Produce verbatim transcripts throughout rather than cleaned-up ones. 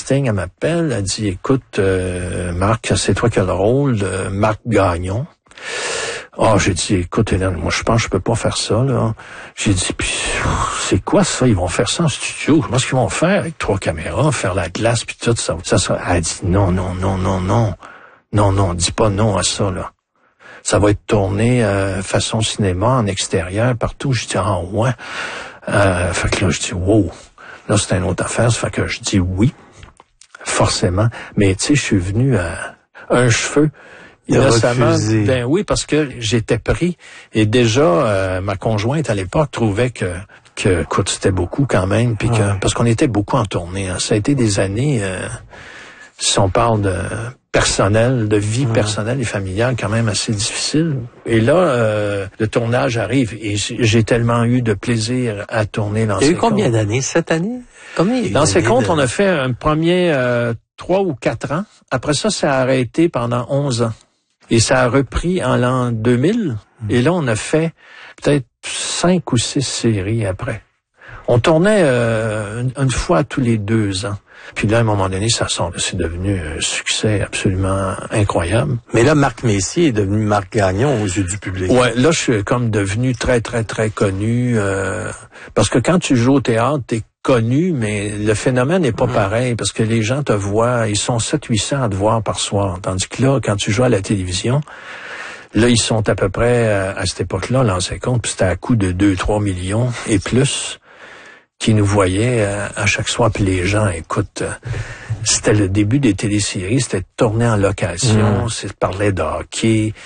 casting, elle m'appelle, elle dit, écoute, euh, Marc, c'est toi qui as le rôle de Marc Gagnon. Ah, oh, j'ai dit, écoute, Hélène, moi, je pense que je peux pas faire ça, là. J'ai dit, puis c'est quoi ça? Ils vont faire ça en studio. Comment est-ce qu'ils vont faire avec trois caméras, faire la glace, puis tout ça? Ça, ça. Elle dit, non, non, non, non, non. Non, non, dis pas non à ça, là. Ça va être tourné euh, façon cinéma, en extérieur, partout. Je dis, ah, ouais. Euh, fait que là, je dis, wow. Là, c'est une autre affaire. Ça fait que je dis oui, forcément. Mais, tu sais, je suis venu à un cheveu. Il a refusé. Ben oui, parce que j'étais pris. Et déjà, euh, ma conjointe, à l'époque, trouvait que, que, écoute, c'était beaucoup quand même. Puis que, ouais. Parce qu'on était beaucoup en tournée. Hein. Ça a été des années, euh, si on parle de personnel, de vie ouais. personnelle et familiale, quand même assez difficile. Et là, euh, le tournage arrive. Et j'ai tellement eu de plaisir à tourner dans ces comptes. Il y a eu combien d'années? Sept années? Combien il y a eu Dans ces comptes, de... on a fait un premier euh, trois ou quatre ans. Après ça, ça a arrêté pendant onze ans. Et ça a repris en l'an deux mille. Mmh. Et là, on a fait peut-être cinq ou six séries après. On tournait euh, une, une fois tous les deux ans. Puis là, à un moment donné, ça c'est devenu un succès absolument incroyable. Mais là, Marc Messier est devenu Marc Gagnon aux yeux du public. Ouais, là, je suis comme devenu très, très, très connu. Euh, parce que quand tu joues au théâtre, t'es connu, mais le phénomène n'est pas mmh. pareil, parce que les gens te voient, ils sont sept huit cents à te voir par soir. Tandis que là, quand tu joues à la télévision, là, ils sont à peu près, à cette époque-là, l'ancien compte, puis c'était à coût de deux trois millions et plus, qui nous voyaient à chaque soir. Puis les gens, écoute, c'était le début des téléséries, c'était tourné en location, mmh. c'est parlait de hockey.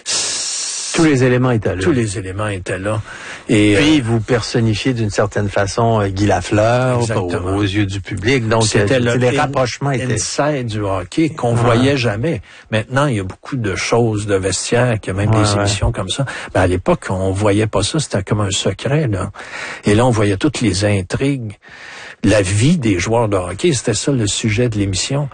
Tous les éléments étaient là. Tous les éléments étaient là. Et puis, euh, vous personnifiez d'une certaine façon euh, Guy Lafleur aux, aux yeux du public. Donc, c'était euh, le les rapprochements étaient... inside du hockey qu'on ouais. voyait jamais. Maintenant, il y a beaucoup de choses de vestiaire, qu'il y a même ouais, des émissions ouais. comme ça. Mais à l'époque, on voyait pas ça, c'était comme un secret, là. Et là, on voyait toutes les intrigues. La vie des joueurs de hockey, c'était ça le sujet de l'émission.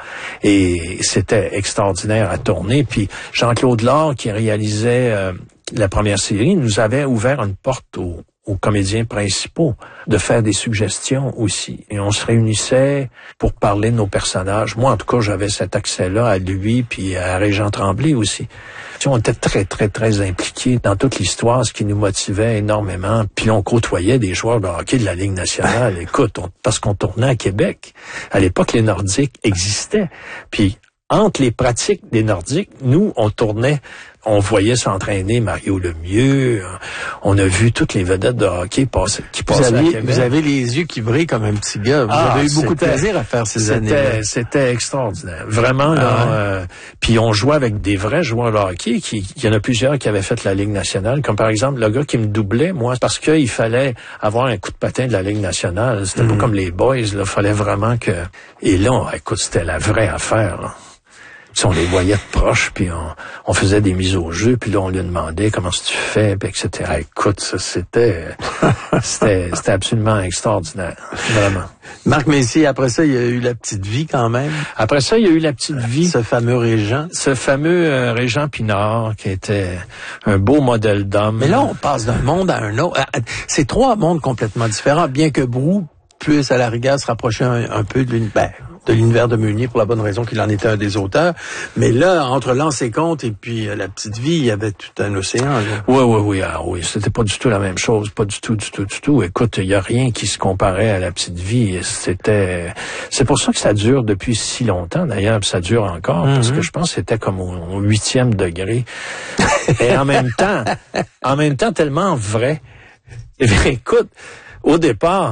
Et c'était extraordinaire à tourner. Puis Jean-Claude Lard, qui réalisait euh, la première série, nous avait ouvert une porte aux, aux comédiens principaux de faire des suggestions aussi. Et on se réunissait pour parler de nos personnages. Moi, en tout cas, j'avais cet accès-là à lui, puis à Régent Tremblay aussi. On était très, très, très impliqués dans toute l'histoire, ce qui nous motivait énormément. Puis on côtoyait des joueurs de hockey de la Ligue nationale. Écoute, on, parce qu'on tournait à Québec. À l'époque, les Nordiques existaient. Puis entre les pratiques des Nordiques, nous, on tournait, on voyait s'entraîner Mario Lemieux. On a vu toutes les vedettes de hockey passer, qui vous passaient aviez, à Québec. Vous avez les yeux qui brillent comme un petit gars. Vous ah, avez eu beaucoup de plaisir à faire ces années-là. C'était extraordinaire. Vraiment, là. Ah ouais. euh, puis on jouait avec des vrais joueurs de hockey. Qui, il y en a plusieurs qui avaient fait la Ligue nationale. Comme par exemple, le gars qui me doublait, moi, parce qu'il fallait avoir un coup de patin de la Ligue nationale. C'était mm-hmm. pas comme les boys, là. Fallait vraiment que... Et là, écoute, c'était la vraie affaire, là. Puis on les voyait de proche, puis on, on faisait des mises au jeu, puis là, on lui demandait comment tu fais, puis et cetera. Écoute, ça, c'était, c'était, c'était absolument extraordinaire. Vraiment. Marc Messier, après ça, il y a eu La Petite Vie quand même. Après ça, il y a eu La Petite Vie. Ce fameux Régent. Ce fameux euh, Régent Pinard, qui était un beau modèle d'homme. Mais là, on passe d'un monde à un autre. C'est trois mondes complètement différents, bien que Brou puisse, à la rigueur, se rapprocher un, un peu de l'univers. de l'univers de Meunier pour la bonne raison qu'il en était un des auteurs. Mais là, entre L'Anse et Conte et puis euh, La Petite Vie, il y avait tout un océan. Là. Oui, oui, oui, ah, oui. C'était pas du tout la même chose. Pas du tout, du tout, du tout. Écoute, il y a rien qui se comparait à La Petite Vie. C'était, c'est pour ça que ça dure depuis si longtemps, d'ailleurs, puis ça dure encore, mm-hmm. parce que je pense que c'était comme au huitième degré. Et en même temps, en même temps, tellement vrai. Et bien, écoute, au départ,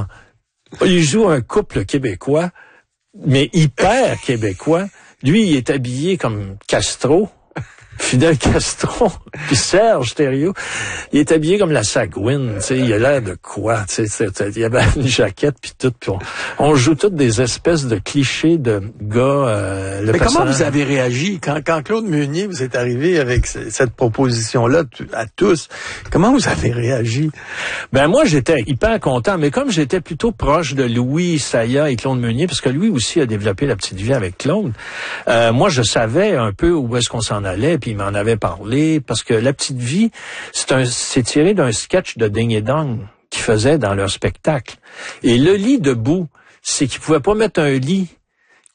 il joue un couple québécois, mais hyper québécois. Lui, il est habillé comme Castro, Fidel Castro, puis Serge Thériault. Il est habillé comme la Sagouine, tu sais, il a l'air de quoi, tu sais, il avait une jaquette puis tout, puis on, on joue toutes des espèces de clichés de gars. Euh, le Mais personnage... comment vous avez réagi quand, quand Claude Meunier vous est arrivé avec cette proposition-là à tous? Comment vous avez réagi? Ben moi, j'étais hyper content, mais comme j'étais plutôt proche de Louis Saya et Claude Meunier, parce que lui aussi a développé La Petite Vie avec Claude, euh, moi, je savais un peu où est-ce qu'on s'en allait, puis il m'en avait parlé, parce que La Petite Vie, c'est un, c'est tiré d'un sketch de Ding et Dong qu'ils faisaient dans leur spectacle. Et le lit debout, c'est qu'ils pouvaient pas mettre un lit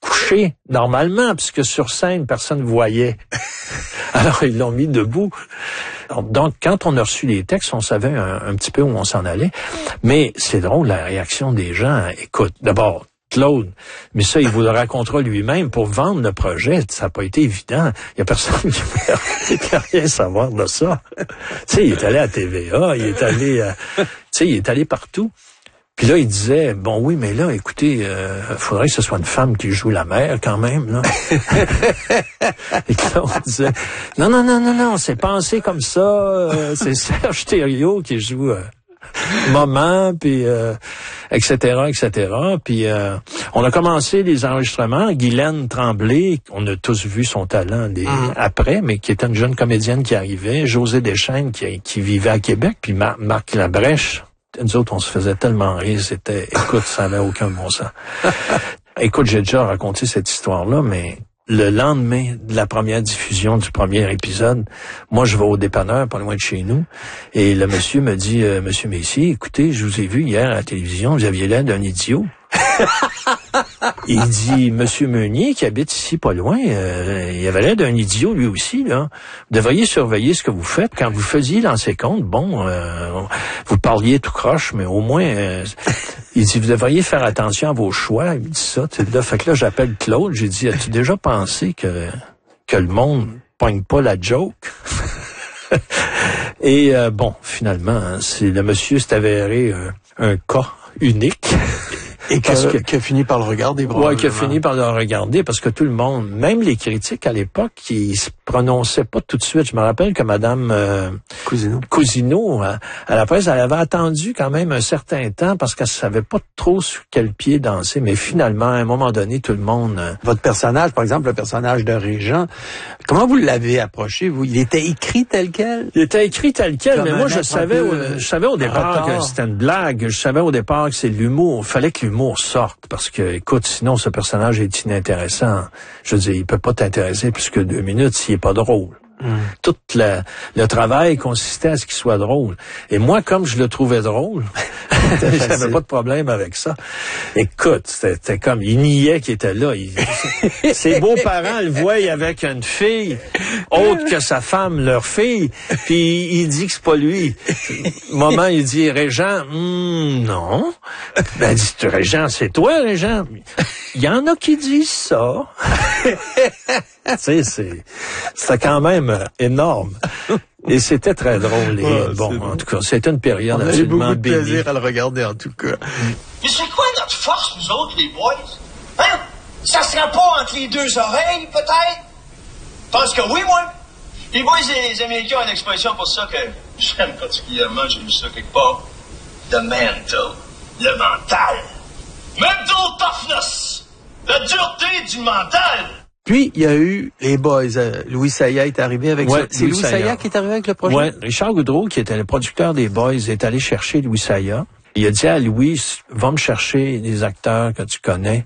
couché normalement, puisque sur scène, personne ne voyait. Alors, ils l'ont mis debout. Donc, quand on a reçu les textes, on savait un, un petit peu où on s'en allait. Mais c'est drôle, la réaction des gens. Écoute, d'abord, Claude, mais ça, il vous le racontera lui-même. Pour vendre le projet, ça n'a pas été évident. Il y a personne qui ne peut rien savoir de ça. Tu sais, il est allé à T V A, il est allé, euh, tu sais, il est allé partout. Puis là, il disait, bon oui, mais là, écoutez, euh, faudrait que ce soit une femme qui joue la mère quand même, là. Et Claude disait, non, non, non, non, non, c'est pensé comme ça, euh, c'est Serge Thériault qui joue euh, maman, puis euh, et cetera, et cetera. Puis euh, on a commencé les enregistrements. Guylaine Tremblay, on a tous vu son talent des, mmh. après, mais qui était une jeune comédienne qui arrivait. José Deschênes qui, qui vivait à Québec, puis Mar- Marc Labrèche. Nous autres, on se faisait tellement rire, c'était, écoute, ça n'avait aucun bon sens. Écoute, j'ai déjà raconté cette histoire-là, mais le lendemain de la première diffusion du premier épisode, moi, je vais au dépanneur, pas loin de chez nous, et le monsieur me dit, euh, Monsieur Messier, écoutez, je vous ai vu hier à la télévision, vous aviez l'air d'un idiot. Il dit, Monsieur Meunier, qui habite ici pas loin, euh, il avait l'air d'un idiot lui aussi, là. Vous devriez surveiller ce que vous faites. Quand vous faisiez lancer compte, bon, euh, vous parliez tout croche, mais au moins, euh, il dit, vous devriez faire attention à vos choix. Il me dit ça. Là, fait que là, j'appelle Claude, j'ai dit, as-tu déjà pensé que, que le monde pogne pas la joke? Et euh, bon, finalement, hein, c'est le monsieur s'est avéré euh, un cas unique. Et que, que, qui a fini par le regarder. Ouais, qui a fini par le regarder parce que tout le monde, même les critiques à l'époque, qui se prononçaient pas tout de suite. Je me rappelle que Madame euh, Cousineau, Cousineau à, à la presse, elle avait attendu quand même un certain temps parce qu'elle savait pas trop sur quel pied danser. Mais finalement, à un moment donné, tout le monde. Euh... Votre personnage, par exemple, le personnage de Régent, comment vous l'avez approché, vous? Il était écrit tel quel? Il était écrit tel quel, comme mais moi, je savais, au, je savais au départ que c'était une blague. Je savais au départ que c'est de l'humour. Il fallait que l'humour l'humour sorte, parce que, écoute, sinon ce personnage est inintéressant. Je veux dire, il peut pas t'intéresser plus que deux minutes s'il est pas drôle. Mm. Tout la, le travail consistait à ce qu'il soit drôle. Et moi, comme je le trouvais drôle, j'avais pas de problème avec ça. Écoute, c'était comme, il niait qu'il était là. Il, ses beaux-parents le voient avec une fille autre que sa femme, leur fille, puis il dit que c'est pas lui. Moment, il dit, Régent, mm, non. Ben, dit, Régent, c'est toi, Régent. Il y en a qui disent ça. Tu sais, c'est, c'était quand même énorme. Et c'était très drôle. Et ouais, bon, en tout cas, c'était une période on absolument a eu beaucoup de bénie. plaisir à le regarder, en tout cas. Mais c'est quoi notre force, nous autres, les boys? Hein? Ça sera pas entre les deux oreilles, peut-être? Je pense que oui, moi. Les boys et les Américains ont une expression pour ça que j'aime particulièrement, j'ai lu ça quelque part. The mental. Le mental. Mental toughness. La dureté du mental. Puis, il y a eu les Boys. Euh, Louis Saya est arrivé avec ouais, ça. C'est Louis Saya qui est arrivé avec le projet? Oui, Richard Goudreau, qui était le producteur des Boys, est allé chercher Louis Saya. Il a dit à Louis, va me chercher des acteurs que tu connais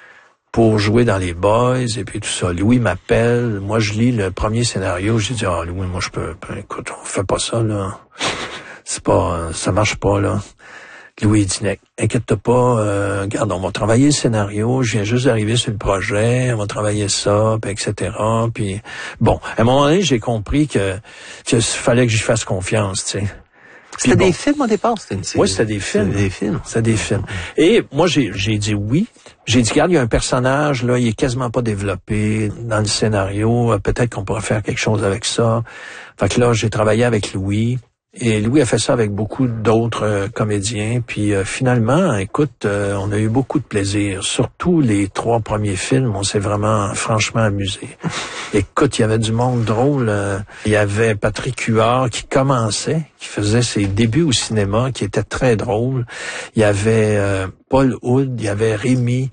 pour jouer dans les Boys, et puis tout ça. Louis m'appelle, moi je lis le premier scénario, j'ai dit, ah Louis, moi je peux, ben, écoute, on fait pas ça, là. C'est pas, ça marche pas, là. Louis dit, inquiète-toi pas, euh, regarde, on va travailler le scénario, je viens juste d'arriver sur le projet, on va travailler ça, puis et cetera. Puis bon, à un moment donné, j'ai compris que qu'il fallait que j'y fasse confiance, tu sais. C'était bon, des films au départ, c'était une série. Oui, c'était des films. C'était des films. C'était des films. Et moi, j'ai, j'ai dit oui. J'ai dit, regarde, il y a un personnage, là, il est quasiment pas développé dans le scénario. Peut-être qu'on pourrait faire quelque chose avec ça. Fait que là, j'ai travaillé avec Louis. Et Louis a fait ça avec beaucoup d'autres euh, comédiens. Puis euh, finalement, écoute, euh, on a eu beaucoup de plaisir. Surtout les trois premiers films, on s'est vraiment franchement amusé. Écoute, il y avait du monde drôle. Euh, il y avait Patrick Huard qui commençait, qui faisait ses débuts au cinéma, qui était très drôle. Il y avait euh, Paul Hood, il y avait Rémi,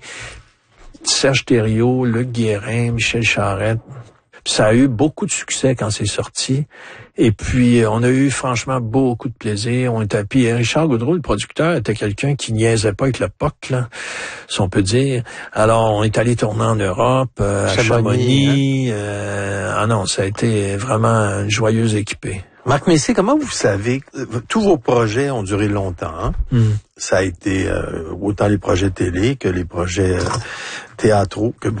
Serge Thériault, Luc Guérin, Michel Charette. Ça a eu beaucoup de succès quand c'est sorti. Et puis, on a eu franchement beaucoup de plaisir. On était, puis Richard Goudreau, le producteur, était quelqu'un qui niaisait pas avec le P O C, là, si on peut dire. Alors, on est allé tourner en Europe, euh, à Chamonix. Chamonix hein? euh, ah non, ça a été vraiment une joyeuse équipée. Marc Messier, comment vous savez, tous vos projets ont duré longtemps, hein? Mm. Ça a été euh, autant les projets télé que les projets euh, théâtraux, que